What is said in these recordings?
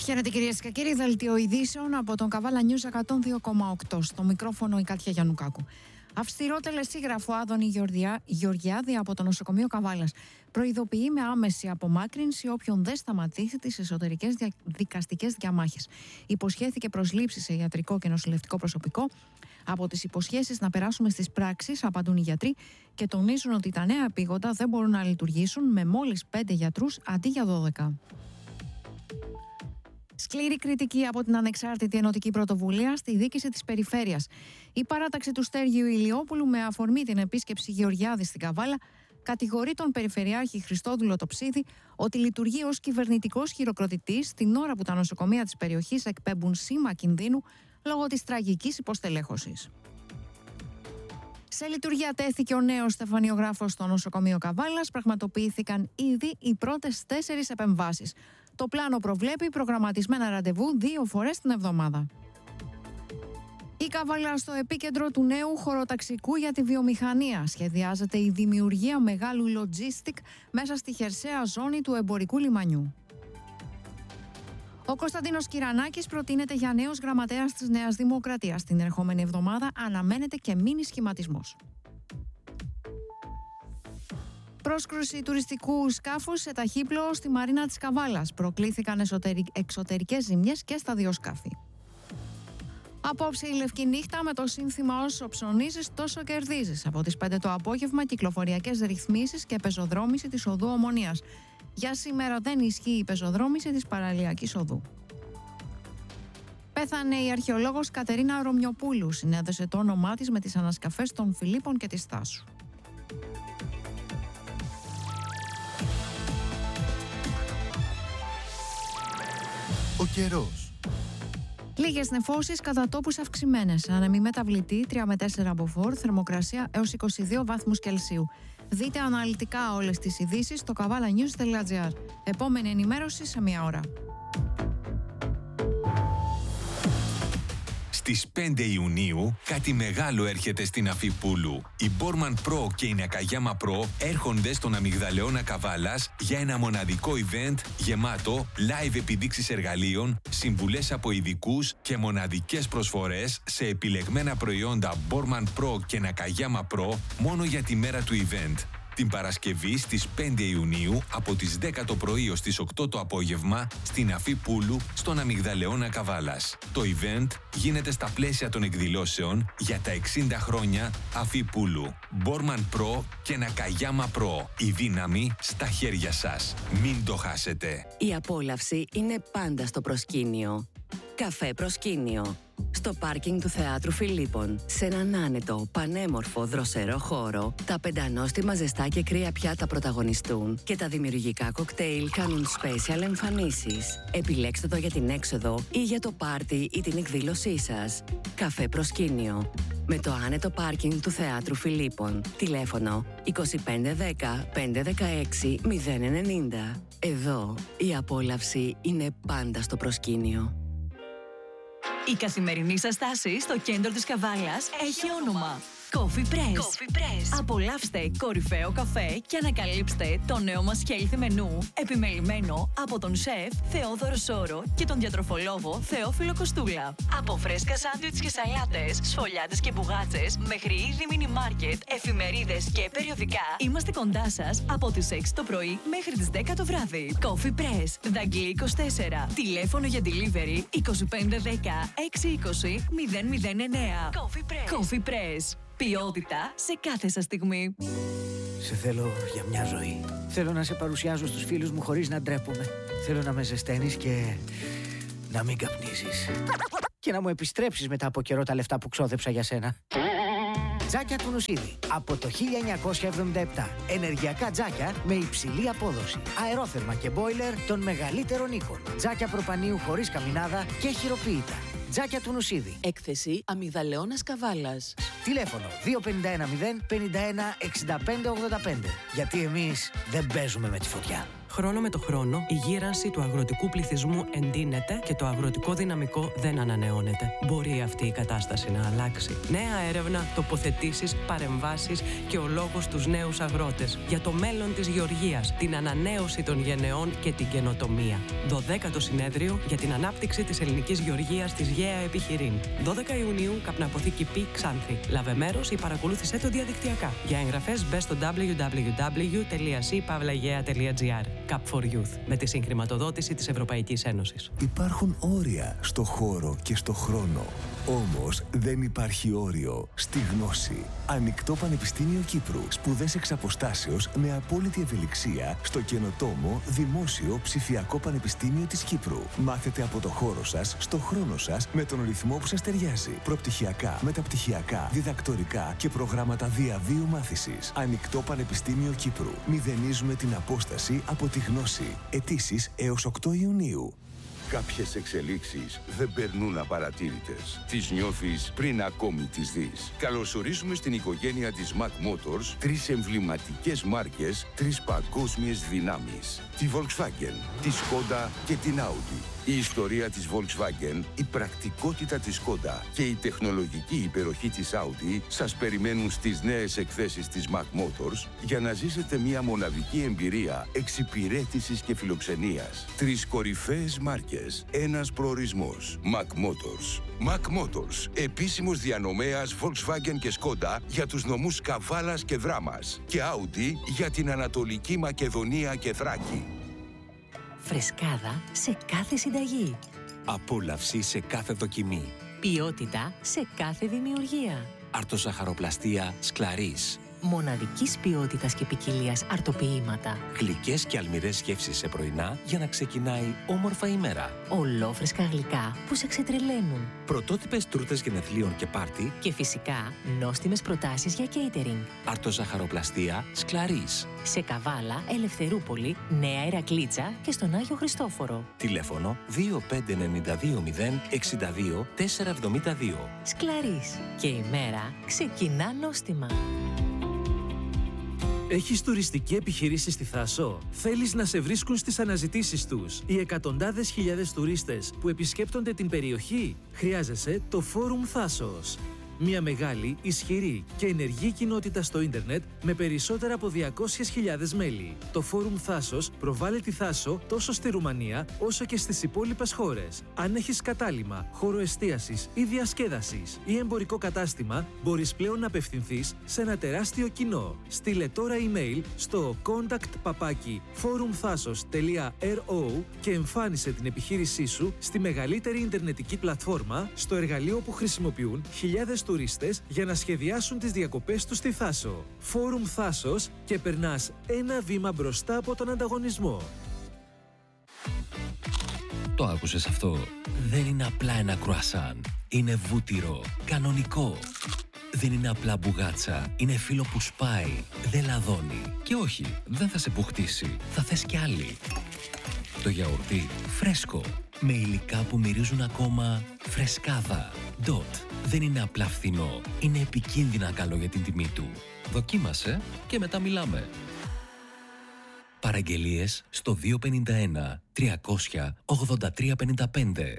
Χαίρετε κυρίες και κύριοι, δελτίο ειδήσεων από τον Καβάλα News 102,8. Στο μικρόφωνο η Κάτια Γιαννουκάκου. Αυστηρό τελεσίγραφο Άδωνη Γεωργιάδη από το νοσοκομείο Καβάλας προειδοποιεί με άμεση απομάκρυνση όποιον δεν σταματήσει τις εσωτερικές δικαστικές διαμάχες. Υποσχέθηκε προσλήψεις σε ιατρικό και νοσηλευτικό προσωπικό. Από τις υποσχέσεις να περάσουμε στις πράξεις, απαντούν οι γιατροί και τονίζουν ότι τα νέα επίγοντα δεν μπορούν να λειτουργήσουν με μόλις 5 γιατρούς αντί για 12. Σκληρή κριτική από την Ανεξάρτητη Ενωτική Πρωτοβουλία στη δίκηση της περιφέρειας. Η παράταξη του Στέργιου Ηλιόπουλου με αφορμή την επίσκεψη Γεωργιάδη στην Καβάλα κατηγορεί τον Περιφερειάρχη Χριστόδουλο Τοψίδη ότι λειτουργεί ως κυβερνητικός χειροκροτητής την ώρα που τα νοσοκομεία της περιοχής εκπέμπουν σήμα κινδύνου λόγω της τραγικής υποστελέχωσης. Σε λειτουργία τέθηκε ο νέος στεφανιογράφος στο νοσοκομείο Καβάλας. Πραγματοποιήθηκαν ήδη οι πρώτες 4 επεμβάσεις. Το πλάνο προβλέπει προγραμματισμένα ραντεβού 2 φορές την εβδομάδα. Η Καβάλα στο επίκεντρο του νέου χωροταξικού για τη βιομηχανία. Σχεδιάζεται η δημιουργία μεγάλου λοτζίστικ μέσα στη χερσαία ζώνη του εμπορικού λιμανιού. Ο Κωνσταντίνος Κυρανάκης προτείνεται για νέος γραμματέας της Νέας Δημοκρατίας. Την ερχόμενη εβδομάδα αναμένεται και μίνι σχηματισμός. Πρόσκρουση τουριστικού σκάφους σε ταχύπλοο στη Μαρίνα της Καβάλας. Προκλήθηκαν εξωτερικές ζημιές και στα 2 σκάφη. Απόψε η λευκή νύχτα με το σύνθημα «Όσο ψωνίζεις τόσο κερδίζεις». Από τις 5 το απόγευμα κυκλοφοριακές ρυθμίσεις και πεζοδρόμηση της οδού Ομονίας. Για σήμερα δεν ισχύει η πεζοδρόμηση της παραλιακής οδού. Πέθανε η αρχαιολόγος Κατερίνα Ρωμιοπούλου. Συνέδεσε το όνομά της με τις ανασκαφές των Φιλίππων και της Θάσου. Ο καιρός. Λίγες νεφώσεις κατά τόπους αυξημένες. Άνεμη μεταβλητή 3 με 4 μποφόρ, θερμοκρασία έως 22 βαθμούς Κελσίου. Δείτε αναλυτικά όλες τις ειδήσεις στο kavalanews.gr. Επόμενη ενημέρωση σε 1 ώρα. Στις 5 Ιουνίου κάτι μεγάλο έρχεται στην Αφίπουλου. Η Borman Pro και η Nakayama Pro έρχονται στον Αμυγδαλεώνα Καβάλας για ένα μοναδικό event γεμάτο live επιδείξεις εργαλείων, συμβουλές από ειδικούς και μοναδικές προσφορές σε επιλεγμένα προϊόντα Borman Pro και Nakayama Pro μόνο για τη μέρα του event. Την Παρασκευή στις 5 Ιουνίου από τις 10 το πρωί ως τις 8 το απόγευμα στην Αφίπουλου στον Αμυγδαλεώνα Καβάλας. Το event γίνεται στα πλαίσια των εκδηλώσεων για τα 60 χρόνια Αφίπουλου. Borman Pro και Nakayama Pro. Η δύναμη στα χέρια σας. Μην το χάσετε. Η απόλαυση είναι πάντα στο προσκήνιο. Καφέ Προσκήνιο. Στο πάρκινγκ του Θεάτρου Φιλίππων, σε έναν άνετο, πανέμορφο, δροσερό χώρο, τα πεντανόστιμα ζεστά και κρύα πιάτα πρωταγωνιστούν και τα δημιουργικά κοκτέιλ κάνουν special εμφανίσεις. Επιλέξτε το για την έξοδο ή για το πάρτι ή την εκδήλωσή σας. Καφέ Προσκήνιο. Με το άνετο πάρκινγκ του Θεάτρου Φιλίππων. Τηλέφωνο 2510 516 090. Εδώ η απόλαυση είναι πάντα στο προσκήνιο. Η καθημερινή σας στάση στο κέντρο της Καβάλας έχει όνομα Coffee Press. Απολαύστε κορυφαίο καφέ και ανακαλύψτε το νέο μας healthy μενού, επιμελημένο από τον σεφ Θεόδωρο Σόρο και τον διατροφολόγο Θεόφιλο Κοστούλα. Από φρέσκα σάντουιτς και σαλάτες, σφολιάτες και μπουγάτσες, μέχρι είδη μίνι μάρκετ, εφημερίδες και περιοδικά, είμαστε κοντά σας από τις 6 το πρωί μέχρι τις 10 το βράδυ. Coffee Press, Δαγκλή 24. Τηλέφωνο για delivery 2510 620 009. Coffee Press. Ποιότητα σε κάθε σας στιγμή. Σε θέλω για μια ζωή. Θέλω να σε παρουσιάζω στους φίλους μου χωρίς να ντρέπομαι. Θέλω να με ζεσταίνεις και να μην καπνίζεις. Και να μου επιστρέψεις μετά από καιρό τα λεφτά που ξόδεψα για σένα. Τζάκια του Νουσίδη. Από το 1977. Ενεργειακά τζάκια με υψηλή απόδοση. Αερόθερμα και μπόιλερ των μεγαλύτερων οίκων. Τζάκια προπανίου χωρίς καμινάδα και χειροποίητα. Τζάκια του Νουσίδη. Έκθεση Αμυγδαλεώνας Καβάλας. Τηλέφωνο 2510 51 65 85. Γιατί εμείς δεν παίζουμε με τη φωτιά. Χρόνο με το χρόνο, η γύρανση του αγροτικού πληθυσμού εντείνεται και το αγροτικό δυναμικό δεν ανανεώνεται. Μπορεί αυτή η κατάσταση να αλλάξει. Νέα έρευνα, τοποθετήσεις, παρεμβάσεις και ο λόγος στους νέους αγρότες. Για το μέλλον της γεωργίας, την ανανέωση των γενεών και την καινοτομία. 12ο συνέδριο για την ανάπτυξη της ελληνικής γεωργίας της ΓΕΑ Επιχειρήν. 12 Ιουνίου, Καπναποθήκη Π Ξάνθη. Λάβε μέρος ή παρακολούθησέ το διαδικτυακά. Για εγγραφές μπες στο www.c-gea.gr. Cup for Youth, με τη συγχρηματοδότηση της Ευρωπαϊκής Ένωσης. Υπάρχουν όρια στο χώρο και στο χρόνο. Όμως δεν υπάρχει όριο στη γνώση. Ανοιχτό Πανεπιστήμιο Κύπρου. Σπουδές εξ αποστάσεως με απόλυτη ευελιξία στο καινοτόμο Δημόσιο Ψηφιακό Πανεπιστήμιο της Κύπρου. Μάθετε από το χώρο σας, στο χρόνο σας, με τον ρυθμό που σας ταιριάζει. Προπτυχιακά, μεταπτυχιακά, διδακτορικά και προγράμματα διαβίου μάθησης. Ανοιχτό Πανεπιστήμιο Κύπρου. Μηδενίζουμε την απόσταση από τη γνώση. Αιτήσεις έως 8 Ιουνίου. Κάποιες εξελίξεις δεν περνούν απαρατήρητες. Τις νιώθεις πριν ακόμη τις δεις. Καλωσορίζουμε στην οικογένεια της Mac Motors 3 εμβληματικές μάρκες, 3 παγκόσμιες δυνάμεις. Τη Volkswagen, τη Skoda και την Audi. Η ιστορία της Volkswagen, η πρακτικότητα της Skoda και η τεχνολογική υπεροχή της Audi σας περιμένουν στις νέες εκθέσεις της Mac Motors για να ζήσετε μια μοναδική εμπειρία εξυπηρέτησης και φιλοξενίας. 3 κορυφαίες μάρκες, ένας προορισμός. Mac Motors. Mac Motors, επίσημος διανομέας Volkswagen και Skoda για τους νομούς Καβάλας και Δράμας και Audi για την Ανατολική Μακεδονία και Θράκη. Φρεσκάδα σε κάθε συνταγή. Απόλαυση σε κάθε δοκιμή. Ποιότητα σε κάθε δημιουργία. Αρτοζαχαροπλαστεία Σκλαρίς. Μοναδικής ποιότητας και ποικιλίας αρτοποιήματα. Γλυκές και αλμυρές γεύσεις σε πρωινά για να ξεκινάει όμορφα η μέρα. Ολόφρεσκα γλυκά που σε ξετρελαίνουν. Πρωτότυπες τούρτες γενεθλίων και πάρτι. Και φυσικά νόστιμες προτάσεις για catering. Αρτοζαχαροπλαστεία Σκλαρίς. Σε Καβάλα, Ελευθερούπολη, Νέα Ηρακλήτσα και στον Άγιο Χριστόφορο. Τηλέφωνο 25920 62 472. Σκλαρίς. Και η μέρα ξεκινά νόστιμα. Έχεις τουριστική επιχειρήση στη Θάσο? Θέλεις να σε βρίσκουν στις αναζητήσεις τους οι εκατοντάδες χιλιάδες τουρίστες που επισκέπτονται την περιοχή? Χρειάζεσαι το Φόρουμ Θάσος. Μια μεγάλη, ισχυρή και ενεργή κοινότητα στο ίντερνετ με περισσότερα από 200.000 μέλη. Το Φόρουμ Θάσος προβάλλει τη Θάσο τόσο στη Ρουμανία όσο και στις υπόλοιπες χώρες. Αν έχεις κατάλημα, χώρο εστίασης ή διασκέδασης ή εμπορικό κατάστημα, μπορείς πλέον να απευθυνθείς σε ένα τεράστιο κοινό. Στείλε τώρα email στο contact@forumthasos.ro και εμφάνισε την επιχείρησή σου στη μεγαλύτερη ιντερνετική πλατφόρμα, στο εργαλείο που χρησιμοποιούν χιλιάδες τουρίστες για να σχεδιάσουν τις διακοπές τους στη Θάσο. Φόρουμ Θάσος και περνάς ένα βήμα μπροστά από τον ανταγωνισμό. Το άκουσες αυτό? Δεν είναι απλά ένα κρουασάν. Είναι βούτυρο, κανονικό. Δεν είναι απλά μπουγάτσα. Είναι φύλλο που σπάει, δεν λαδώνει. Και όχι, δεν θα σε μπουχτίσει. Θα θες κι άλλη. Το γιαουρτί φρέσκο, με υλικά που μυρίζουν ακόμα φρεσκάδα. Dot. Δεν είναι απλά φθηνό. Είναι επικίνδυνα καλό για την τιμή του. Δοκίμασε και μετά μιλάμε. Παραγγελίες στο 251 300 8355.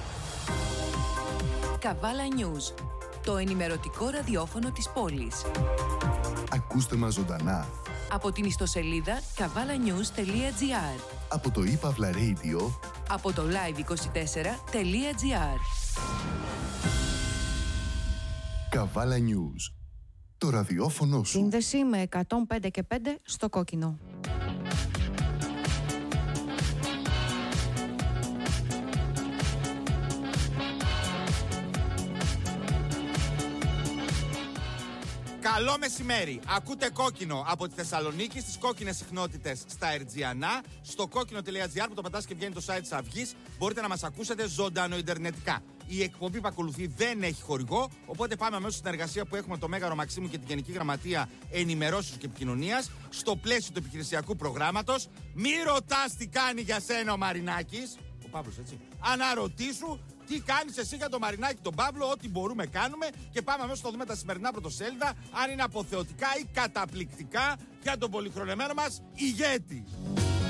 Καβάλα News. Το ενημερωτικό ραδιόφωνο της πόλης. Ακούστε μας ζωντανά Από την ιστοσελίδα kavalanews.gr. από το ePavla Radio. Από το live24.gr. Καβάλα News. Το ραδιόφωνο σου. Σύνδεση με 105 και 5 στο κόκκινο. Καλό μεσημέρι. Ακούτε κόκκινο από τη Θεσσαλονίκη στις κόκκινες συχνότητες στα Ερτζιανά. Στο κόκκινο.gr που το πατάς και βγαίνει το site της Αυγής. Μπορείτε να μας ακούσετε ζωντανοιντερνετικά. Η εκπομπή που ακολουθεί δεν έχει χορηγό. Οπότε πάμε αμέσως στην εργασία που έχουμε το Μέγαρο Μαξίμου και την Γενική Γραμματεία Ενημερώσεως και Επικοινωνίας. Στο πλαίσιο του επιχειρησιακού προγράμματος. Μη ρωτάς τι κάνει για σένα ο Μαρινάκης. Ο Παύλος, έτσι. Αναρωτήσου τι κάνεις εσύ για το Μαρινάκη τον Παύλο, ό,τι μπορούμε κάνουμε και πάμε αμέσως να δούμε τα σημερινά πρωτοσέλιδα, αν είναι αποθεωτικά ή καταπληκτικά για τον πολυχρονεμένο μας ηγέτη.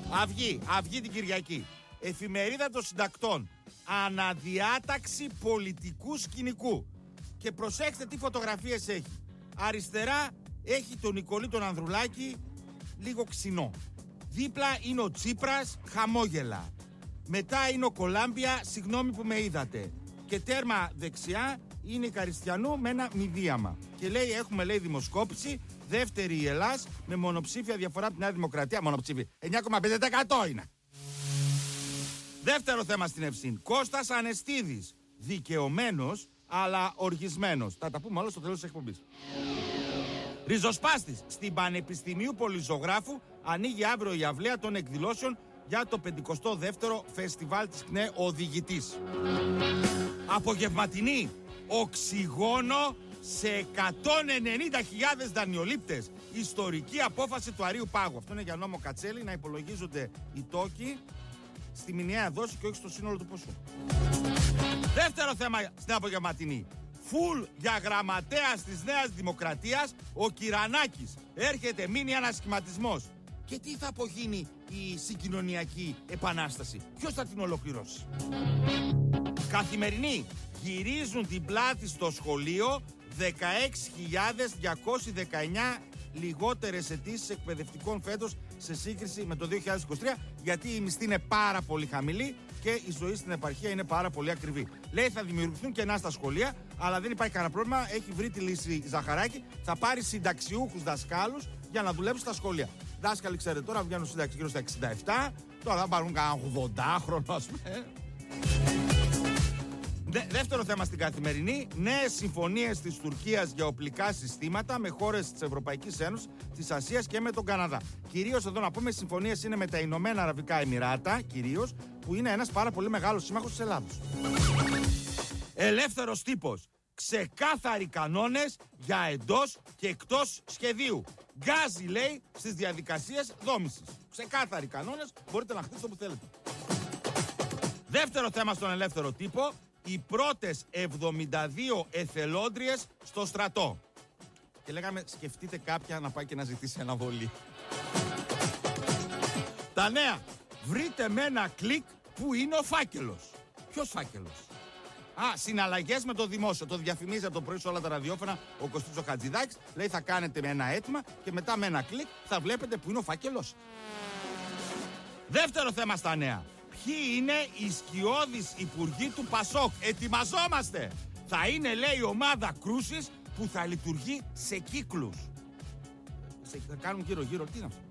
Αυγή την Κυριακή. Εφημερίδα των συντακτών. Αναδιάταξη πολιτικού σκηνικού. Και προσέξτε τι φωτογραφίες έχει. Αριστερά έχει τον Νικολή τον Ανδρουλάκη, λίγο ξινό. Δίπλα είναι ο Τσίπρας, χαμόγελα. Μετά είναι ο Κολάμπια, συγγνώμη που με είδατε. Και τέρμα δεξιά είναι η Καριστιανού με ένα μηδίαμα. Και λέει, έχουμε λέει δημοσκόπηση, δεύτερη η Ελλάς, με μονοψήφια διαφορά από τη Νέα Δημοκρατία. Μονοψήφια, 9,5% είναι. Δεύτερο θέμα στην Ευσύν. Κώστας Ανεστίδης. Δικαιωμένος, αλλά οργισμένος. Θα τα πούμε όλα στο τέλος της εκπομπής. Ριζοσπάστης. Στην Πανεπιστημίου Πολυζωγράφου ανοίγει αύριο η αυλαία των εκδηλώσεων για το 52ο φεστιβάλ της ΚΝΕ Οδηγητής. Απογευματινή. Οξυγόνο σε 190.000 δανειολήπτες. Ιστορική απόφαση του Αρείου Πάγου. Αυτό είναι για νόμο Κατσέλη, να υπολογίζονται οι τόκοι στη μηνιαία δόση και όχι στο σύνολο του ποσού. Δεύτερο θέμα στην απογευματινή. Φουλ για γραμματέας της Νέας Δημοκρατίας, ο Κυρανάκης. Έρχεται μίνι ανασχηματισμός. Και τι θα απογίνει η συγκοινωνιακή επανάσταση? Ποιος θα την ολοκληρώσει? Καθημερινή. Γυρίζουν την πλάτη στο σχολείο 16.219 λιγότερες αιτήσεις εκπαιδευτικών φέτος σε σύγκριση με το 2023, γιατί η μισθή είναι πάρα πολύ χαμηλή και η ζωή στην επαρχία είναι πάρα πολύ ακριβή. Λέει θα δημιουργηθούν κενά στα σχολεία, αλλά δεν υπάρχει κανένα πρόβλημα. Έχει βρει τη λύση Ζαχαράκη. Θα πάρει συνταξιούχους δασκάλους για να δουλέψουν στα σχολεία. Δάσκαλοι, ξέρετε, τώρα βγαίνουν σύνταξη γύρω στα 67, τώρα θα πάρουν κανένα 80χρονο, ας πούμε. Δεύτερο θέμα στην Καθημερινή. Νέες συμφωνίες της Τουρκίας για οπλικά συστήματα με χώρες της Ευρωπαϊκής Ένωσης, της Ασίας και με τον Καναδά. Κυρίως εδώ να πούμε, οι συμφωνίες είναι με τα Ηνωμένα Αραβικά Εμιράτα, κυρίως, που είναι ένας πάρα πολύ μεγάλος σύμμαχος της Ελλάδος. Ελεύθερος τύπος. Ξεκάθαροι κανόνες για εντός και εκτός σχεδίου. Γκάζι, λέει, στις διαδικασίες δόμησης. Ξεκάθαροι κανόνες, μπορείτε να χτίσετε όπου θέλετε. Δεύτερο θέμα στον ελεύθερο τύπο. Οι πρώτες 72 εθελόντριες στο στρατό. Και λέγαμε, σκεφτείτε κάποια να πάει και να ζητήσει αναβολή. Τα νέα. Βρείτε με ένα κλικ που είναι ο φάκελος. Ποιος φάκελος? Συναλλαγές με το δημόσιο. Το διαφημίζει από το πρωί σε όλα τα ραδιόφωνα ο Κωστής ο Χατζηδάκης. Λέει θα κάνετε με ένα αίτημα και μετά με ένα κλικ θα βλέπετε που είναι ο φάκελος. Δεύτερο θέμα στα νέα. Ποιοι είναι οι σκιώδεις υπουργοί του Πασόκ? Ετοιμαζόμαστε! Θα είναι, λέει, η ομάδα κρούσης που θα λειτουργεί σε κύκλους. Θα κάνουν γύρω-γύρω. Τι είναι αυτό?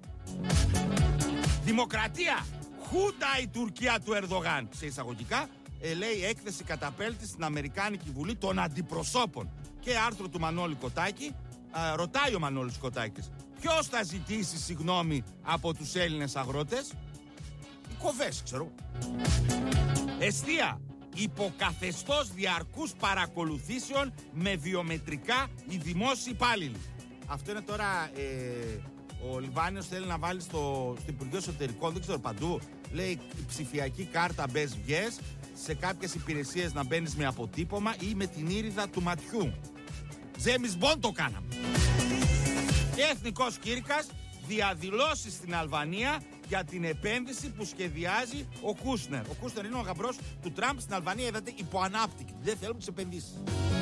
Δημοκρατία! Χούντα η Τουρκία του Ερδογάν. Σε εισαγωγικά, λέει έκθεση καταπέλτης στην Αμερικάνικη Βουλή των Αντιπροσώπων. Και άρθρο του Μανώλη Κοτάκη. Ρωτάει ο Μανώλης Κοτάκης. Ποιος θα ζητήσει συγγνώμη από τους Έλληνες αγρότες? Κοβές, ξέρω. Εστία. Υποκαθεστώς διαρκούς παρακολουθήσεων με βιομετρικά οι δημόσιοι υπάλληλοι. Αυτό είναι τώρα ο Λιβάνιος θέλει να βάλει στο Υπουργείο Εσωτερικών, δεν ξέρω, παντού. Λέει η ψηφιακή κάρτα μπες βγες, σε κάποιες υπηρεσίες να μπαίνεις με αποτύπωμα ή με την ήριδα του ματιού. Τζέμις Μποντ το κάναμε. Και εθνικός κήρυκας, διαδηλώσεις στην Αλβανία για την επένδυση που σχεδιάζει ο Κούσνερ. Ο Κούσνερ είναι ο γαμπρός του Τραμπ στην Αλβανία, είδατε, υποανάπτυκτη. Δεν θέλουν τις επενδύσεις.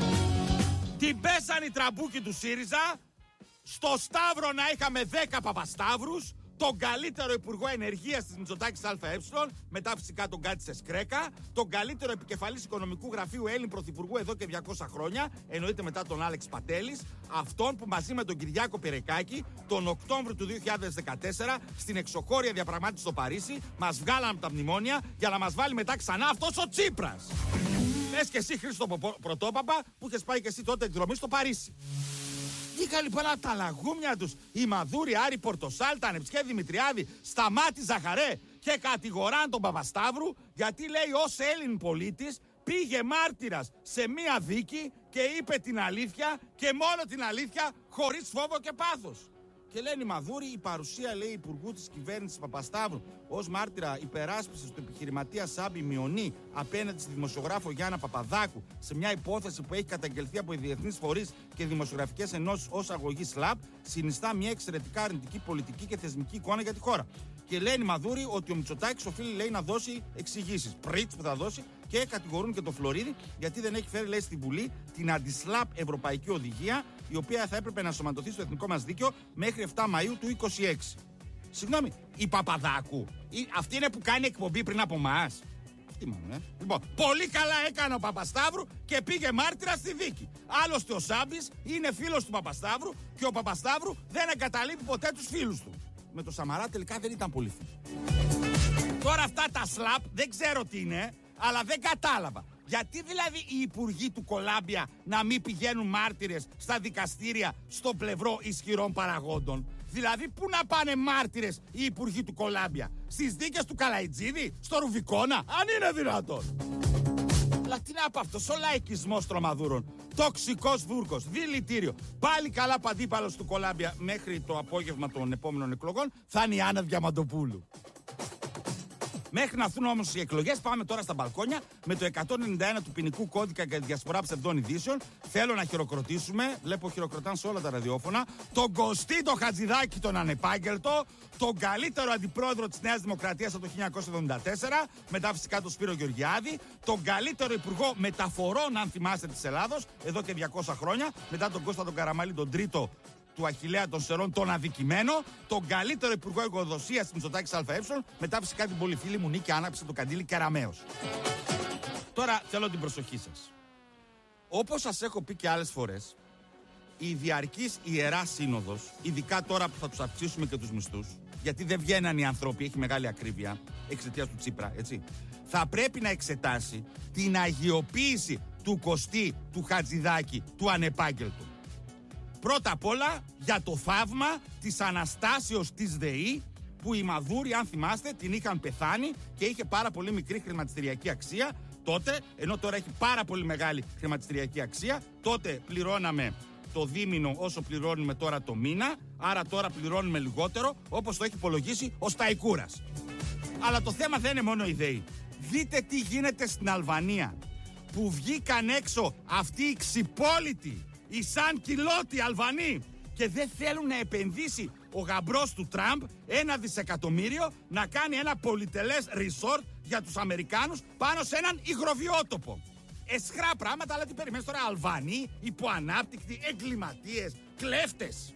Την πέσαν οι τραμπούκοι του ΣΥΡΙΖΑ. Στο Σταύρο να είχαμε 10 Παπασταύρους. Τον καλύτερο υπουργό ενεργείας της Μητσοτάκης ΑΕ, μετά φυσικά τον Κάτσε Σκρέκα, τον καλύτερο επικεφαλής οικονομικού γραφείου Έλλην πρωθυπουργού εδώ και 200 χρόνια, εννοείται μετά τον Άλεξ Πατέλης, αυτόν που μαζί με τον Κυριάκο Πυρεκάκη τον Οκτώβριο του 2014 στην εξωχώρια διαπραγμάτευση στο Παρίσι μας βγάλαν από τα μνημόνια για να μας βάλει μετά ξανά αυτός ο Τσίπρας. Πες και εσύ, Χρήστο Πρωτόπαπα, που είχες πάει και εσύ τότε εκδρομή στο Παρίσι. Βγήκαν λοιπόν από τα λαγούμια τους η Μαδούρη, Άρη Πορτοσάλτα, Ανεψιέ Δημητριάδη, Σταμάτη Ζαχαρέ και κατηγοράν τον Παπασταύρου γιατί λέει ως Έλλην πολίτης πήγε μάρτυρας σε μία δίκη και είπε την αλήθεια και μόνο την αλήθεια χωρίς φόβο και πάθος. Και λένε οι Μαδούρη, η παρουσία, λέει, υπουργού της κυβέρνησης Παπασταύρου ως μάρτυρα υπεράσπισης του επιχειρηματία Σάμπη Μιονή απέναντι στη δημοσιογράφο Γιάννα Παπαδάκου σε μια υπόθεση που έχει καταγγελθεί από οι διεθνείς φορείς και δημοσιογραφικές ενώσεις ως αγωγή ΣΛΑΠ, συνιστά μια εξαιρετικά αρνητική πολιτική και θεσμική εικόνα για τη χώρα. Και λένε οι Μαδούροι ότι ο Μητσοτάκης οφείλει, λέει, να δώσει εξηγήσεις. Πριτς που θα δώσει, και κατηγορούν και το Φλωρίδη γιατί δεν έχει φέρει, λέει, στην Βουλή την αντισλάπ ευρωπαϊκή οδηγία, η οποία θα έπρεπε να σωματωθεί στο εθνικό μας δίκαιο μέχρι 7 Μαΐου του 2026. Συγγνώμη, η Παπαδάκου, αυτή είναι που κάνει εκπομπή πριν από εμάς. Λοιπόν, πολύ καλά έκανε ο Παπασταύρου και πήγε μάρτυρα στη δίκη. Άλλωστε ο Σάμπης είναι φίλος του Παπασταύρου και ο Παπασταύρου δεν εγκαταλείπει ποτέ τους φίλους του. Με το Σαμαρά τελικά δεν ήταν πολύ φίλοι. Τώρα αυτά τα σλαπ δεν ξέρω τι είναι, αλλά δεν κατάλαβα. Γιατί δηλαδή οι υπουργοί του Κολάμπια να μην πηγαίνουν μάρτυρες στα δικαστήρια στο πλευρό ισχυρών παραγόντων? Δηλαδή, πού να πάνε μάρτυρες οι υπουργοί του Κολάμπια? Στις δίκες του Καλαϊτζίδη, στο Ρουβικόνα, αν είναι δυνατόν? Αλλά τι να πω, αυτός ο λαϊκισμός τρομαδούρων, τοξικός βούρκος, δηλητήριο. Πάλι καλά παντίπαλος του Κολάμπια μέχρι το απόγευμα των επόμενων εκλογών θα είναι η Άννα Διαμαντοπούλου. Μέχρι να έρθουν όμως οι εκλογές, πάμε τώρα στα μπαλκόνια με το 191 του ποινικού κώδικα για τη διασπορά ψευδών ειδήσεων. Θέλω να χειροκροτήσουμε, βλέπω χειροκροτάνε σε όλα τα ραδιόφωνα, τον Κωστή τον Χατζηδάκη τον ανεπάγγελτο, τον καλύτερο αντιπρόεδρο της Νέας Δημοκρατίας από το 1974, μετά φυσικά τον Σπύρο Γεωργιάδη, τον καλύτερο υπουργό μεταφορών, αν θυμάστε, της Ελλάδος, εδώ και 200 χρόνια, μετά τον Κώστα τον Καραμαλή, τον τρίτο του Αχιλλέα των Σερών, τον αδικημένο, τον καλύτερο υπουργό εργοδοσίας της Μητσοτάκης ΑΕ, μετά φυσικά την πολύ φίλη μου Νίκη Άναψε, τον Καντήλη Κεραμέως. Τώρα θέλω την προσοχή σας. Όπως σας έχω πει και άλλες φορές, η διαρκής Ιερά Σύνοδος, ειδικά τώρα που θα τους αυξήσουμε και τους μισθούς, γιατί δεν βγαίναν οι άνθρωποι, έχει μεγάλη ακρίβεια εξαιτίας του Τσίπρα, έτσι, θα πρέπει να εξετάσει την αγιοποίηση του Κωστή, του Χατζηδάκη, του ανεπάγγελτου. Πρώτα απ' όλα για το θαύμα της Αναστάσεως της ΔΕΗ, που οι Μαδούροι, αν θυμάστε, την είχαν πεθάνει και είχε πάρα πολύ μικρή χρηματιστηριακή αξία τότε, ενώ τώρα έχει πάρα πολύ μεγάλη χρηματιστηριακή αξία. Τότε πληρώναμε το δίμηνο όσο πληρώνουμε τώρα το μήνα, άρα τώρα πληρώνουμε λιγότερο, όπως το έχει υπολογίσει ο Σταϊκούρας. Αλλά το θέμα δεν είναι μόνο η ΔΕΗ. Δείτε τι γίνεται στην Αλβανία, που βγήκαν έξω αυτοί οι ξυπόλοιτοι, οι σαν κιλότοι Αλβανοί, και δεν θέλουν να επενδύσει ο γαμπρός του Τραμπ 1 δισεκατομμύριο να κάνει ένα πολυτελές resort για τους Αμερικάνους πάνω σε έναν υγροβιότοπο. Εσχρά πράγματα, αλλά τι περιμένεις τώρα? Αλβανοί, υποανάπτυκτοι, εγκληματίες, κλέφτες.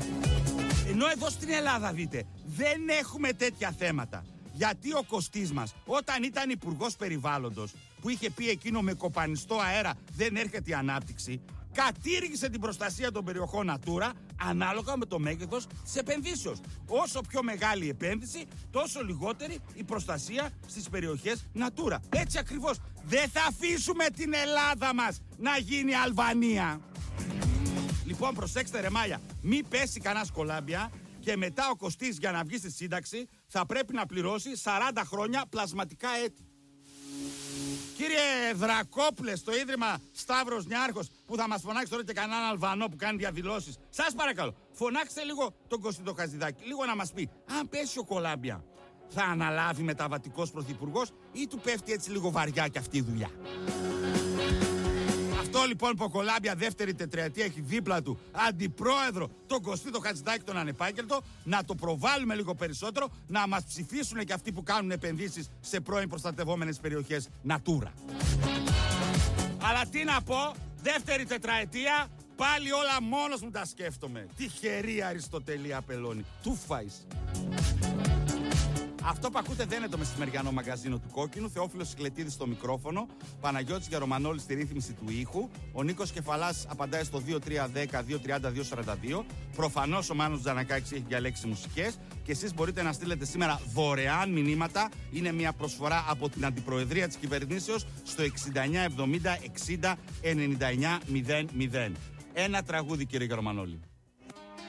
Ενώ εδώ στην Ελλάδα, δείτε, δεν έχουμε τέτοια θέματα. Γιατί ο Κωστής μας, όταν ήταν υπουργός περιβάλλοντος, που είχε πει εκείνο με κοπανιστό αέρα δεν έρχεται η ανάπτυξη, κατήργησε την προστασία των περιοχών Natura ανάλογα με το μέγεθος της επενδύσεως. Όσο πιο μεγάλη η επένδυση, τόσο λιγότερη η προστασία στις περιοχές Natura. Έτσι ακριβώς. Δεν θα αφήσουμε την Ελλάδα μας να γίνει Αλβανία. Λοιπόν, προσέξτε ρε μάλια, μη πέσει κανένας Κολάμπια και μετά ο Κωστής για να βγει στη σύνταξη θα πρέπει να πληρώσει 40 χρόνια πλασματικά έτη. Κύριε Δρακόπουλε, στο Ίδρυμα Σταύρος Νιάρχος, που θα μας φωνάξει τώρα και κανέναν Αλβανό που κάνει διαδηλώσεις, σας παρακαλώ, φωνάξτε λίγο τον Κωστή τον Χατζηδάκη, λίγο να μας πει, αν πέσει ο Κολάμπια, θα αναλάβει μεταβατικός πρωθυπουργός ή του πέφτει έτσι λίγο βαριά και αυτή η δουλειά? Αυτό λοιπόν που ο Κολάμπια δεύτερη τετραετία έχει δίπλα του αντιπρόεδρο τον Κωστή τον Χατζηδάκη τον ανεπάγγελτο, να το προβάλλουμε λίγο περισσότερο, να μας ψηφίσουν και αυτοί που κάνουν επενδύσεις σε πρώην προστατευόμενες περιοχές Natura. Αλλά τι να πω, δεύτερη τετραετία πάλι όλα μόνος μου τα σκέφτομαι. Τυχερή Αριστοτελή Απελώνη. Του φάεις. Αυτό που ακούτε δεν είναι το μεσημεριανό μαγκαζίνο του Κόκκινου. Θεόφιλος Σικλετίδης στο μικρόφωνο. Παναγιώτης Γερομανόλης στη ρύθμιση του ήχου. Ο Νίκος Κεφαλάς απαντάει στο 2310-230-242. Προφανώς ο Μάνος Τζανακάκης έχει διαλέξει μουσικές. Και εσείς μπορείτε να στείλετε σήμερα δωρεάν μηνύματα. Είναι μια προσφορά από την Αντιπροεδρία της Κυβερνήσεως στο 6970 60 99 00. Ένα τραγούδι, κύριε Γερομανόλη.